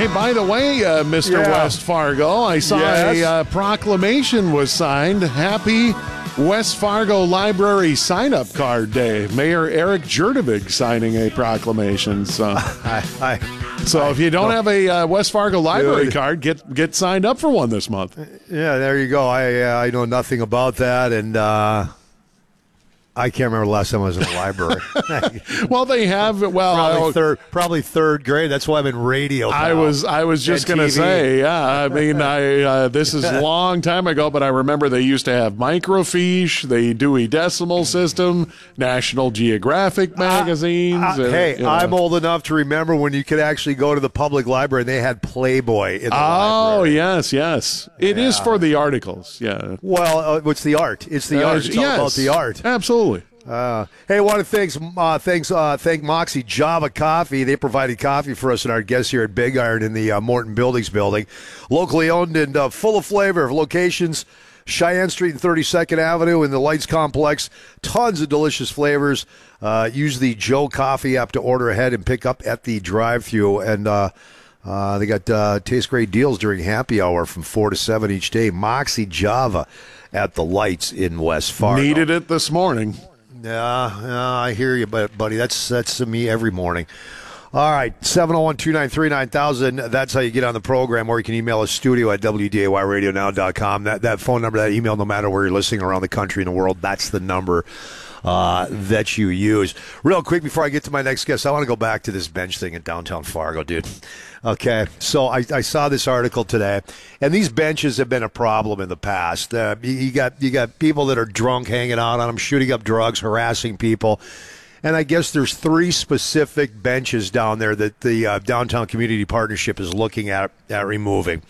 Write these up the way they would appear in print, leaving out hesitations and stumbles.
Hey, by the way, Mr. West Fargo, I saw a proclamation was signed. Happy West Fargo Library Sign-Up Card Day. Mayor Eric Jurdevig signing a proclamation. So, if you don't have a West Fargo Library card, get signed up for one this month. Yeah, there you go. I know nothing about that, and I can't remember the last time I was in the library. Well, they have. Well, probably third grade. That's why I'm in radio now. I was just going to say, I mean, this is a long time ago, but I remember they used to have microfiche, the Dewey Decimal System, National Geographic magazines. I'm old enough to remember when you could actually go to the public library and they had Playboy in the library. Oh, yes. It is for the articles, yeah. Well, it's the art. It's the art. It's all about the art. Absolutely. Hey, I want to thank Moxie Java Coffee. They provided coffee for us and our guests here at Big Iron in the Morton Buildings building. Locally owned and full of flavor. Locations, Cheyenne Street and 32nd Avenue in the Lights Complex. Tons of delicious flavors. Use the Joe Coffee app to order ahead and pick up at the drive-thru. And they got taste great deals during happy hour from 4 to 7 each day. Moxie Java at the Lights in West Fargo. Needed it this morning. Yeah, I hear you, buddy. That's me every morning. All right, 701-293-9000. That's how you get on the program, or you can email us studio at wdayradionow.com. That phone number, that email, no matter where you're listening around the country and the world, that's the number that you use. Real quick, before I get to my next guest, I want to go back to this bench thing in downtown Fargo, dude. Okay, so I saw this article today, and these benches have been a problem in the past. You got people that are drunk hanging out on them, shooting up drugs, harassing people. And I guess there's 3 specific benches down there that the Downtown Community Partnership is looking at removing.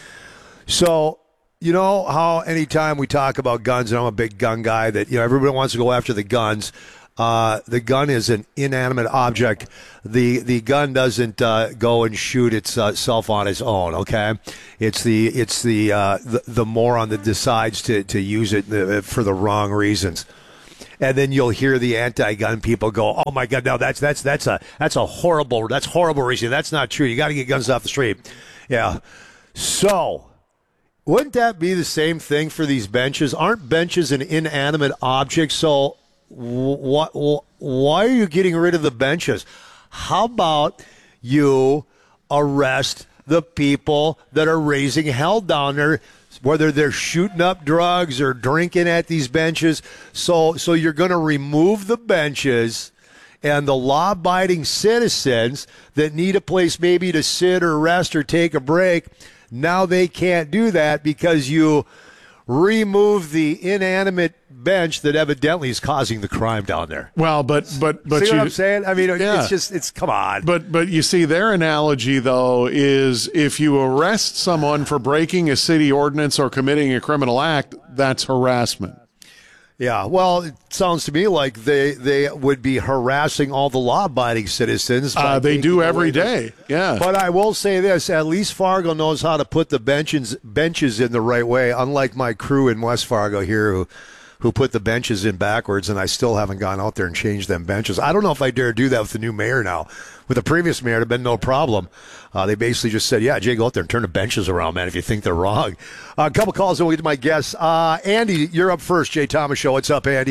So, you know how anytime we talk about guns, and I'm a big gun guy, that everybody wants to go after the guns. The gun is an inanimate object. The gun doesn't go and shoot itself on its own. Okay, it's the moron that decides to use it for the wrong reasons. And then you'll hear the anti-gun people go, "Oh my God, no, that's a horrible reason. That's not true. You got to get guns off the street." Yeah. So, wouldn't that be the same thing for these benches? Aren't benches an inanimate object? So, why are you getting rid of the benches? How about you arrest the people that are raising hell down there, whether they're shooting up drugs or drinking at these benches? So you're going to remove the benches, and the law-abiding citizens that need a place maybe to sit or rest or take a break, now they can't do that because you remove the inanimate bench that evidently is causing the crime down there. Well, but see what I'm saying? I mean, it's come on. But you see, their analogy though is if you arrest someone for breaking a city ordinance or committing a criminal act, that's harassment. Yeah, well, it sounds to me like they would be harassing all the law-abiding citizens. They do every day, yeah. But I will say this, at least Fargo knows how to put the benches in the right way, unlike my crew in West Fargo here who put the benches in backwards, and I still haven't gone out there and changed them benches. I don't know if I dare do that with the new mayor now. With the previous mayor, it had been no problem. They basically just said, yeah, Jay, go out there and turn the benches around, man, if you think they're wrong. A couple calls, and we'll get to my guests. Andy, you're up first, Jay Thomas Show. What's up, Andy?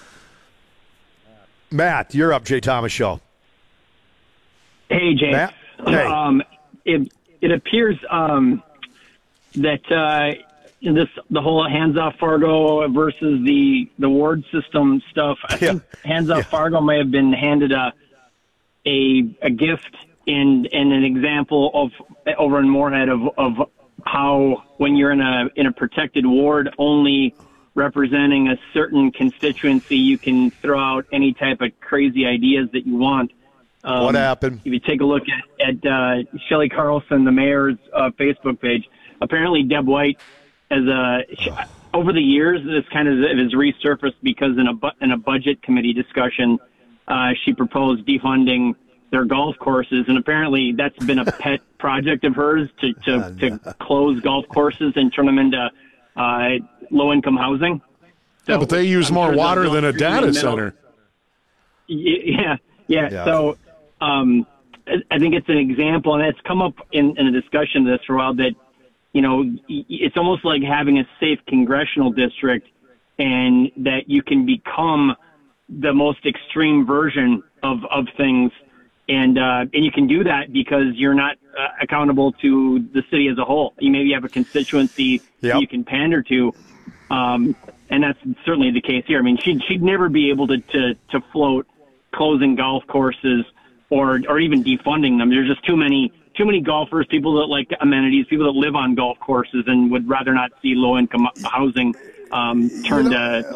Matt, you're up, Jay Thomas Show. Hey, Jay. Matt? Hey. It appears that the whole Hands Off Fargo versus the ward system stuff, I think Hands Off Fargo may have been handed a gift and an example of over in Moorhead of how when you're in a protected ward only representing a certain constituency, you can throw out any type of crazy ideas that you want. What happened? If you take a look at Shelley Carlson, the mayor's Facebook page, apparently Deb White, over the years, this kind of has resurfaced because in a budget committee discussion, she proposed defunding their golf courses, and apparently that's been a pet project of hers to close golf courses and turn them into low-income housing. Yeah, but they use more water than a data center. Yeah. So I think it's an example, and it's come up in a discussion of this for a while, that, it's almost like having a safe congressional district, and that you can become the most extreme version of things. And you can do that because you're not accountable to the city as a whole. You maybe have a constituency that you can pander to. And that's certainly the case here. I mean, she'd never be able to float closing golf courses or even defunding them. There's just too many golfers, people that like amenities, people that live on golf courses and would rather not see low-income housing turned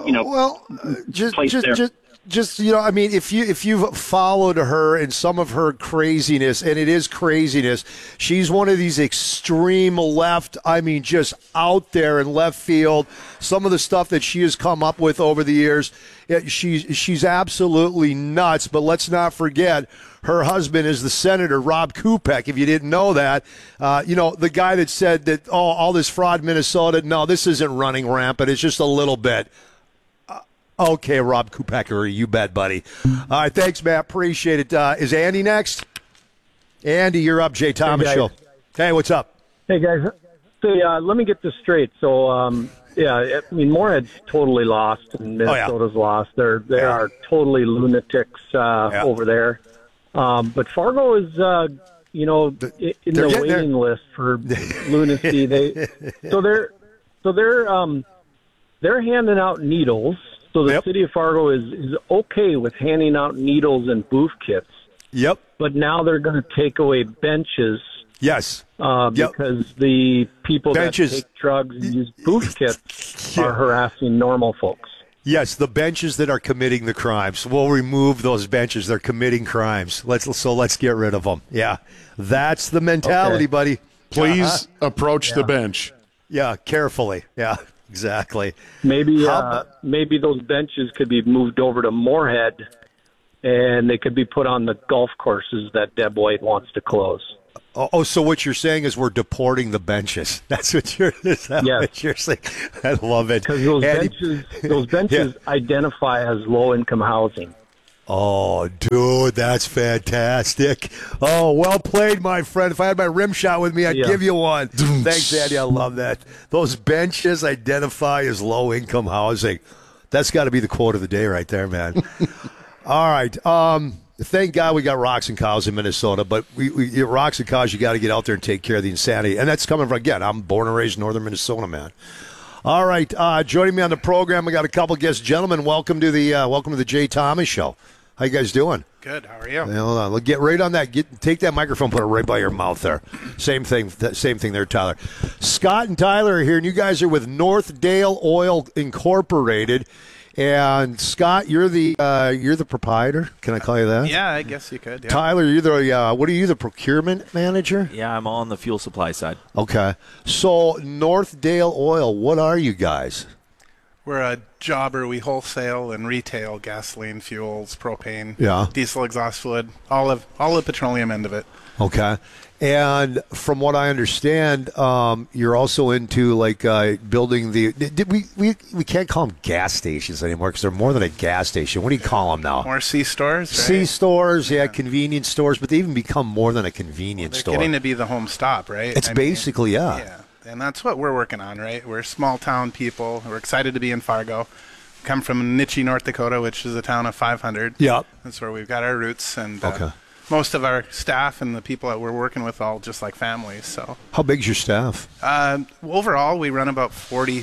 I mean, if you've followed her and some of her craziness, and it is craziness, she's one of these extreme left, I mean, just out there in left field. Some of the stuff that she has come up with over the years, she's absolutely nuts. But let's not forget, her husband is the Senator Rob Kupek, if you didn't know that. The guy that said that, all this fraud in Minnesota, no, this isn't running rampant, it's just a little bit. Okay, Rob Kupecker, you bet, buddy. All right, thanks, Matt. Appreciate it. Is Andy next? Andy, you're up. Jay Thomas Show. Hey, what's up? Hey, guys. So, let me get this straight. So, I mean, Moorhead's totally lost, and Minnesota's lost. They are totally lunatics over there. But Fargo is, in the waiting list for lunacy. They're handing out needles. So the city of Fargo is okay with handing out needles and booth kits. Yep. But now they're going to take away benches. Yes. Because the people that take drugs and use booth kits are harassing normal folks. Yes, the benches that are committing the crimes. We'll remove those benches. They're committing crimes. Let's get rid of them. Yeah. That's the mentality, buddy. Please approach the bench. Yeah, carefully. Yeah. Exactly. Maybe those benches could be moved over to Moorhead, and they could be put on the golf courses that Deb White wants to close. Oh, so what you're saying is we're deporting the benches. That's what you're saying? I love it. Because those benches identify as low-income housing. Oh, dude, that's fantastic. Oh, well played, my friend. If I had my rim shot with me, I'd give you one. Thanks, Andy. I love that. Those benches identify as low-income housing. That's got to be the quote of the day right there, man. All right. Thank God we got Rocks and Cows in Minnesota, but we Rocks and Cows, you got to get out there and take care of the insanity. And that's coming from, again, I'm born and raised in northern Minnesota, man. All right, joining me on the program, we got a couple guests. Gentlemen, welcome to the Jay Thomas Show. How you guys doing? Good. How are you? Hold on. Get right on that. Take that microphone, put it right by your mouth there. Same thing there, Tyler. Scott and Tyler are here, and you guys are with Northdale Oil Incorporated. And Scott, you're the proprietor. Can I call you that? Yeah, I guess you could. Yeah. Tyler, you're the procurement manager? Yeah, I'm on the fuel supply side. Okay. So Northdale Oil, what are you guys? We're a jobber. We wholesale and retail gasoline, fuels, propane, diesel exhaust fluid, all the petroleum end of it. Okay. And from what I understand, you're also into building we can't call them gas stations anymore because they're more than a gas station. What do you call them now? More C-stores, right? C-stores, convenience stores, but they even become more than a convenience store. They're getting to be the home stop, right? It's basically. Yeah, and that's what we're working on, right? We're small town people. We're excited to be in Fargo. Come from Nitchie, North Dakota, which is a town of 500. Yep. That's where we've got our roots, and most of our staff and the people that we're working with all just like families. So how big's your staff? Overall, we run about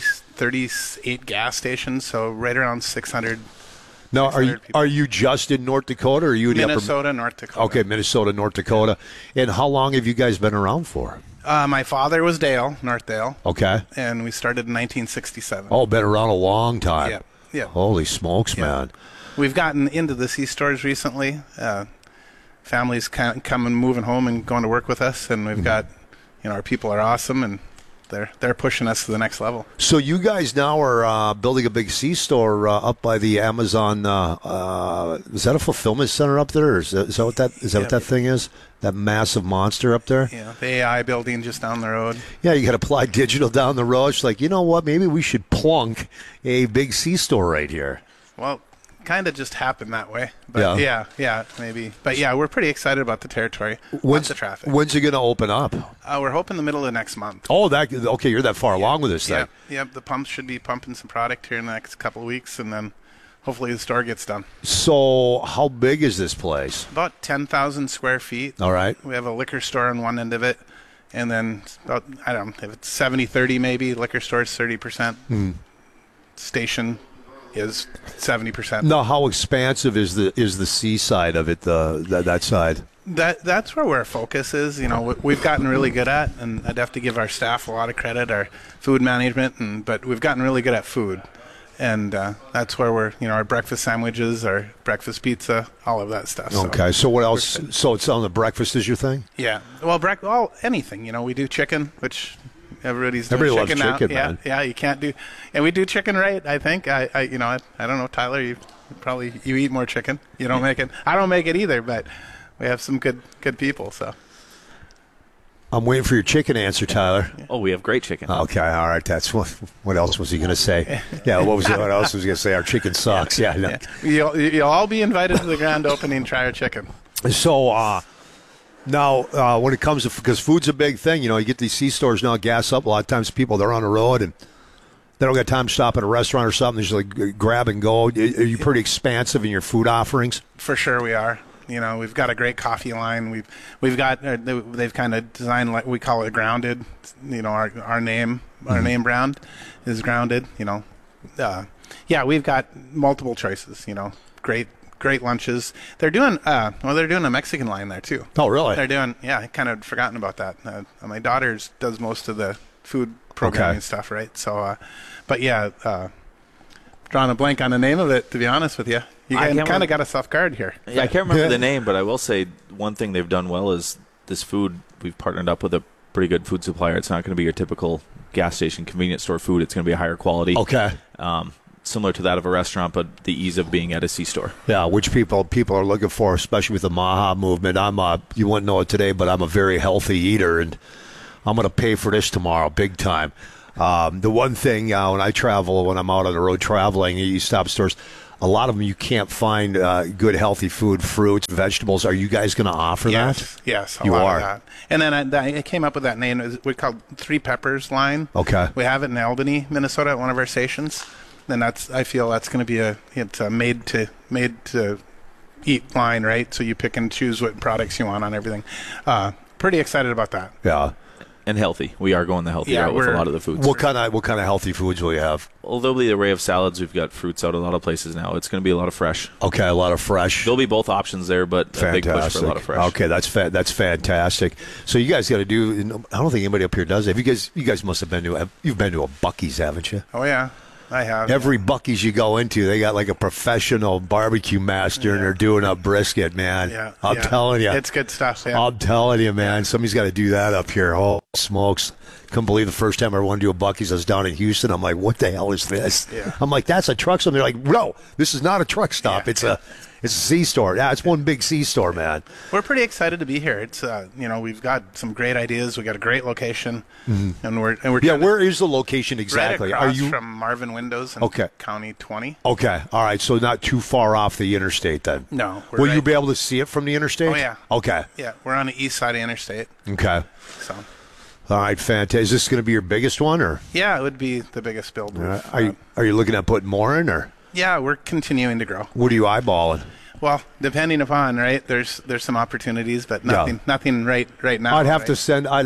38 gas stations, so right around 600. Now, are you just in North Dakota, or are you in Minnesota, North Dakota? Okay, Minnesota, North Dakota. And how long have you guys been around for? My father was North Dale. Okay. And we started in 1967. Oh, been around a long time. Yeah. Yeah. Holy smokes, man. We've gotten into the C-stores recently. Families come and moving home and going to work with us, and we've got, our people are awesome, and they're pushing us to the next level. So you guys now are building a big C-store up by the Amazon. Is that a fulfillment center up there? Or is that what that thing is? That massive monster up there? Yeah, the AI building just down the road. Yeah, you got Applied Digital down the road. It's like, you know what? Maybe we should plunk a big C-store right here. Well, kind of just happened that way. But yeah, maybe. But yeah, we're pretty excited about the territory. When's the traffic? When's it going to open up? We're hoping the middle of next month. Oh, okay. You're that far along with this thing. Yeah, the pumps should be pumping some product here in the next couple of weeks, and then hopefully the store gets done. So how big is this place? About 10,000 square feet. All right. We have a liquor store on one end of it, and then about, I don't know, if it's 70-30 maybe, liquor store is 30%. Station is 70%. Now, how expansive is the seaside of it, that side? That's where our focus is. You know, we've gotten really good at, and I'd have to give our staff a lot of credit, our food management, but we've gotten really good at food. And that's where we're, our breakfast sandwiches, our breakfast pizza, all of that stuff. Okay, so what else? So it's on the breakfast is your thing? Yeah. Well, anything. We do chicken, which everybody loves chicken now. Man. Yeah, you can't do, and we do chicken right. I think. I don't know, Tyler. You eat more chicken. You don't make it. I don't make it either, but we have some good people. So. I'm waiting for your chicken answer, Tyler. Oh, we have great chicken. Okay, all right. That's what else was he going to say? Yeah, what else was he going to say? Our chicken sucks. Yeah. No. You'll all be invited to the grand opening. Try our chicken. So now, when it comes to, because food's a big thing, you get these C-stores now gas up. A lot of times people, they're on the road and they don't got time to stop at a restaurant or something. They just like grab and go. Are you pretty expansive in your food offerings? For sure we are. We've got a great coffee line. We've got they've kind of designed, like we call it, grounded. Our name brand is grounded. We've got multiple choices. Great lunches. They're doing they're doing a Mexican line there too. Oh, really? They're doing I kind of forgotten about that. My daughter does most of the food programming stuff, right? So, but yeah. Drawing a blank on the name of it, to be honest with you. You kind of got us off guard here. Yeah, I can't remember the name, but I will say one thing they've done well is this food. We've partnered up with a pretty good food supplier. It's not going to be your typical gas station convenience store food. It's going to be a higher quality. Okay. Similar to that of a restaurant, but the ease of being at a C-store. Yeah, which people are looking for, especially with the Maha movement. You wouldn't know it today, but I'm a very healthy eater, and I'm going to pay for this tomorrow big time. The one thing when I travel, when I'm out on the road traveling, you stop stores, a lot of them you can't find good healthy food, fruits, vegetables. Are you guys going to offer that? Yes, you are. Of that. And then I came up with that name. We call it Three Peppers line. Okay. We have it in Albany, Minnesota, at one of our stations. And I feel that's going to be a made to eat line, right? So you pick and choose what products you want on everything. Pretty excited about that. Yeah. And healthy. We are going the healthy route with a lot of the foods. What kind of healthy foods will you have? Well, there'll be the array of salads. We've got fruits out a lot of places now. It's going to be a lot of fresh. Okay, a lot of fresh. There'll be both options there, but a big push for a lot of fresh. Okay, that's fantastic. So you guys got to do. I don't think anybody up here does it. You guys must have been to a Buc-ee's, haven't you? Oh yeah. I have. Every Buc-ee's you go into, they got like a professional barbecue master, and they're doing a brisket, man. Yeah, I'm telling you. It's good stuff, yeah. I'm telling you, man. Somebody's got to do that up here. Oh, smokes. Couldn't believe the first time I wanted to do a Buc-ee's. I was down in Houston. I'm like, what the hell is this? Yeah. I'm like, that's a truck stop. They're like, no, this is not a truck stop. Yeah, It's a C-store. Yeah, it's one big C-store, man. We're pretty excited to be here. It's we've got some great ideas. We got a great location, and we're where is the location exactly? Right across from Marvin Windows in County 20. Okay, all right. So not too far off the interstate then. No. Will you be able to see it from the interstate? Oh yeah. Okay. Yeah, we're on the east side of the interstate. Okay. So. All right, fantastic. Is this going to be your biggest one, or? Yeah, it would be the biggest build. Are you looking at putting more in, or? Yeah, we're continuing to grow. What are you eyeballing? Well, depending upon, right, there's some opportunities, but nothing right now. I'd have to sign an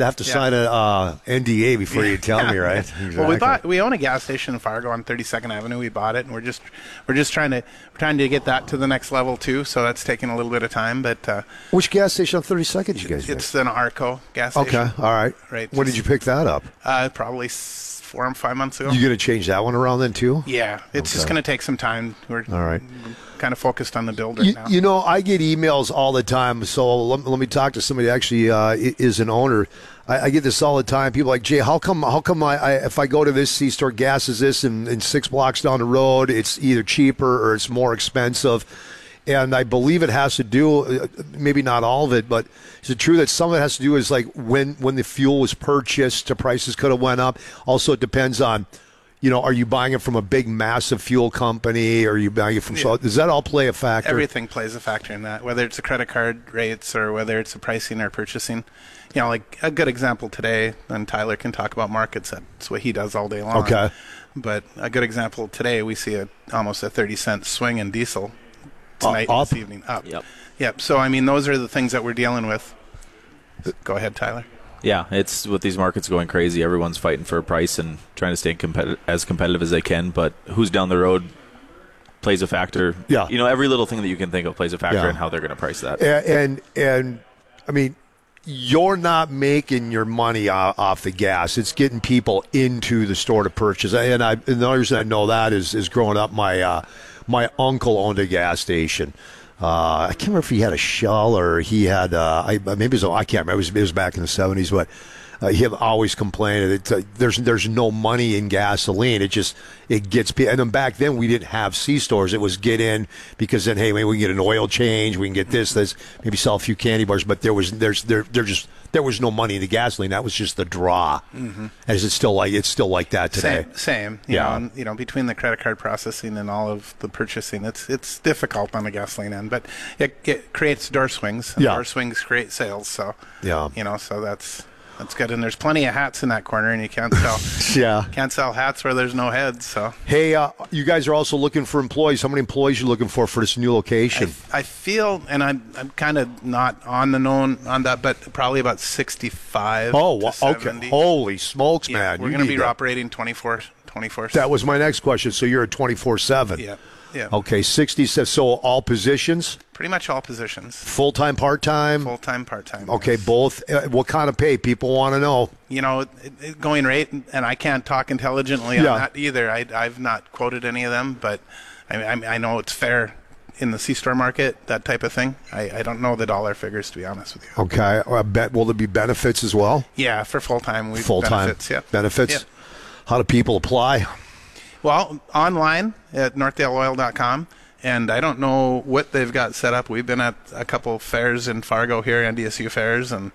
NDA before you tell me, right? Exactly. Well, we own a gas station in Fargo on 32nd Avenue. We bought it, and we're just trying to get that to the next level too. So that's taking a little bit of time, but which gas station on 32nd did you guys make? It's an Arco gas station. Okay, all right. Right. When did you pick that up? Probably 4 or 5 months ago. You going to change that one around then too? Yeah, it's just going to take some time. We're all right. Kind of focused on the build right now. You know, I get emails all the time. So let me talk to somebody who actually is an owner. I get this all the time. People are like, Jay, how come if I go to this C-store, gas is this, and 6 blocks down the road, it's either cheaper or it's more expensive. And I believe it has to do, maybe not all of it, but is it true that some of it has to do is like when the fuel was purchased, the prices could have went up. Also, it depends on, are you buying it from a big, massive fuel company, or are you buying it from? Yeah. Does that all play a factor? Everything plays a factor in that, whether it's the credit card rates or whether it's the pricing or purchasing. Like a good example today, and Tyler can talk about markets. That's what he does all day long. Okay. But a good example today, we see almost a 30-cent swing in diesel tonight and this evening up. Yep. So, those are the things that we're dealing with. Go ahead, Tyler. Yeah, it's with these markets going crazy. Everyone's fighting for a price and trying to stay as competitive as they can. But who's down the road plays a factor. Yeah. Every little thing that you can think of plays a factor in how they're going to price that. And you're not making your money off the gas. It's getting people into the store to purchase. And the only reason I know that is growing up, my uncle owned a gas station. I can't remember if he had a Shell or he had I can't remember. It was back in the 70s, but he always complained that there's no money in gasoline. It gets people. And then back then we didn't have C-stores. It was get in because then, hey, maybe we can get an oil change. We can get this, maybe sell a few candy bars. But there was no money in the gasoline. That was just the draw. Mm-hmm. It's still like that today. Same. Between the credit card processing and all of the purchasing, it's difficult on the gasoline end, but it creates door swings. And door swings create sales. So so that's good, and there's plenty of hats in that corner, and you can't sell. Can't sell hats where there's no heads. So hey, you guys are also looking for employees. How many employees are you looking for this new location? I feel, and I'm kind of not on that, but probably about 65. Oh, to 70. Okay. Holy smokes, man! We're going to be operating 24/7. That was my next question. So you're at 24/7. Yeah. Yeah. Okay, 60. So all positions? Pretty much all positions. Full-time, part-time? Full-time, part-time. Okay, yes. What kind of pay? People want to know. Going rate, and I can't talk intelligently on that either. I've not quoted any of them, but I know it's fair in the C-store market, that type of thing. I don't know the dollar figures, to be honest with you. Okay. Will there be benefits as well? Yeah, for full-time. Full-time. Benefits, yeah. Benefits? Yeah. How do people apply? Well, online at northdaleoil.com, and I don't know what they've got set up. We've been at a couple fairs in Fargo here, NDSU fairs, and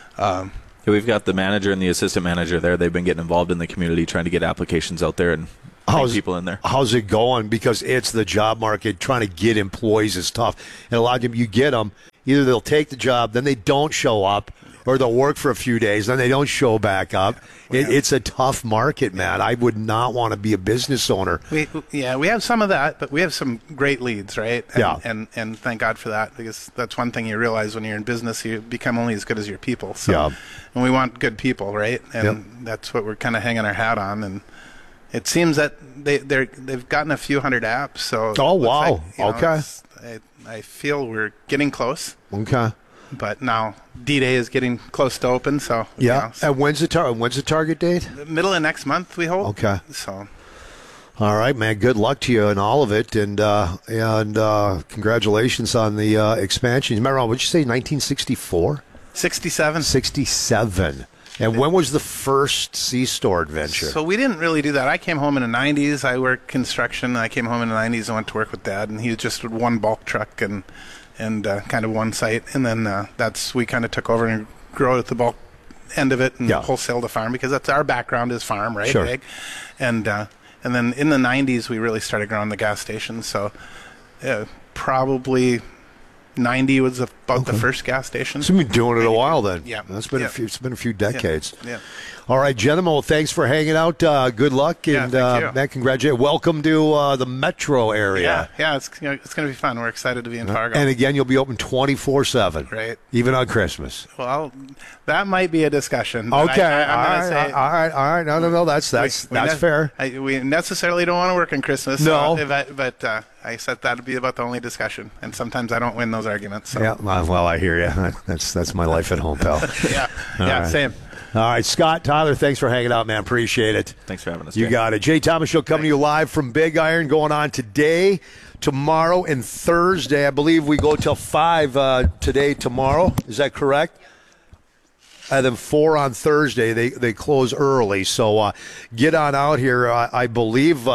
we've got the manager and the assistant manager there. They've been getting involved in the community, trying to get applications out there and bring people in there. How's it going? Because it's the job market. Trying to get employees is tough, and a lot of them, you get them, either they'll take the job, then they don't show up, or they'll work for a few days, then they don't show back up. It's a tough market, man. I would not want to be a business owner. We have some of that, but we have some great leads, right? And thank God for that, because that's one thing you realize when you're in business, you become only as good as your people. So, and we want good people, right? And that's what we're kind of hanging our hat on. And it seems that they've gotten a few hundred apps. So wow. Okay. I feel we're getting close. Okay. But now D-Day is getting close to open, so And when's the target date? Middle of next month, we hope. Okay. So, all right, man. Good luck to you in all of it, and congratulations on the expansion. Remember, what did you say? 1964? 67. 67. And when was the first C-store adventure? So we didn't really do that. I came home in the 90s. I worked construction. I came home in the 90s and went to work with Dad, and he was just one bulk truck and kind of one site, and then we kind of took over and grew at the bulk end of it and wholesale the farm, because that's our background is farm, right? Sure. Ag. And then in the 90s we really started growing the gas station. So probably 90 was about the first gas station. So you've been doing it a while then. Yeah. It's been a few decades. Yeah. All right, gentlemen, well, thanks for hanging out. Good luck, and Matt, congratulations. Welcome to the metro area. Yeah, it's going to be fun. We're excited to be in Fargo. And again, you'll be open 24/7. Right. Even on Christmas. Well, that might be a discussion. Okay. All right. No. That's fair. We necessarily don't want to work on Christmas. No. But I said that would be about the only discussion, and sometimes I don't win those arguments. So. Yeah. Well, I hear you. That's my life at home, pal. Yeah. Right. Same. All right, Scott, Tyler, thanks for hanging out, man. Appreciate it. Thanks for having us. You got it. Jay Thomas Show coming to you live from Big Iron, going on today, tomorrow, and Thursday. I believe we go till 5 today, tomorrow. Is that correct? And then 4 on Thursday. They close early, so get on out here. I believe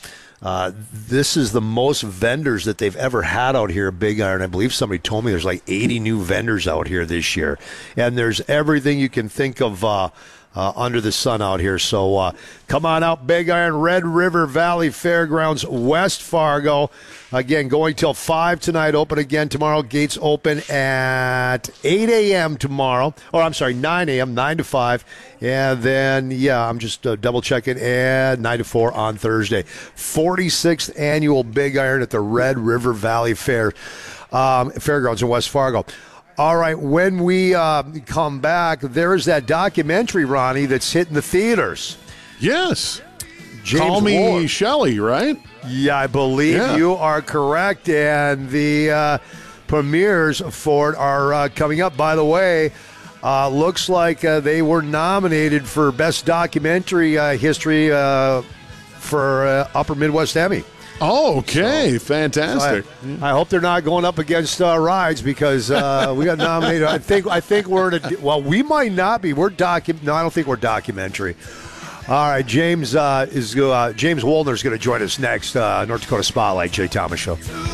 this is the most vendors that they've ever had out here at Big Iron. I believe somebody told me there's like 80 new vendors out here this year. And there's everything you can think of under the sun out here. So come on out, Big Iron, Red River Valley Fairgrounds, West Fargo. Again, going till 5 tonight, open again tomorrow. Gates open at 8 a.m. tomorrow. Or, I'm sorry, 9 a.m., 9 to 5. And then, I'm just double-checking, and 9 to 4 on Thursday. 46th annual Big Iron at the Red River Valley Fairgrounds in West Fargo. All right, when we come back, there's that documentary, Ronnie, that's hitting the theaters. Yes. James Call Me Ward. Shelley, right? Yeah, I believe you are correct. And the premieres for it are coming up. By the way, looks like they were nominated for Best Documentary History for Upper Midwest Emmy. Oh, okay. So, fantastic. I hope they're not going up against Rides, because we got nominated. I think we're in we might not be. No, I don't think we're documentary. All right, James Wallner's going to join us next. North Dakota Spotlight, Jay Thomas Show.